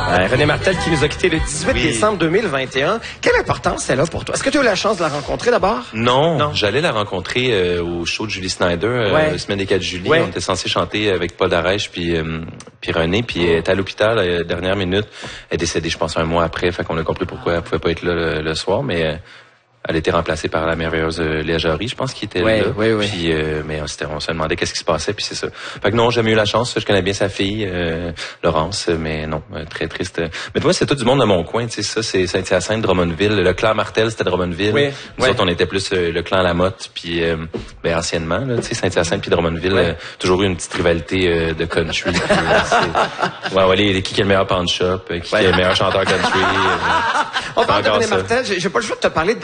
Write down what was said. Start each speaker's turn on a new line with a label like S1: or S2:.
S1: René Martel qui nous a quittés le 18 décembre 2021. Quelle importance elle a pour toi? Est-ce que tu as eu la chance de la rencontrer d'abord?
S2: Non. J'allais la rencontrer au show de Julie Snyder, la semaine des 4 juillet. On était censé chanter avec Paul Darèche puis René, puis elle était à l'hôpital à la dernière minute. Elle est décédée, je pense, un mois après, fait qu'on a compris pourquoi elle pouvait pas être là le soir, mais... Elle a été remplacée par la merveilleuse Léa Jarry, je pense, qui était là. Puis, mais on se demandait qu'est-ce qui se passait, puis c'est ça. Fait que non, j'ai jamais eu la chance. Je connais bien sa fille, Laurence, mais non, très triste. Mais toi, c'est tout du monde de mon coin, tu sais, ça, c'est Saint-Hyacinthe, Drummondville. Le clan Martel, c'était Drummondville. Nous autres, on était plus le clan Lamotte, puis anciennement, là, tu sais, Saint-Hyacinthe puis Drummondville, toujours eu une petite rivalité de country. Qui est le meilleur pawn shop, qui est le meilleur chanteur country.
S1: On parle de René Martel, j'ai pas le choix de te parler de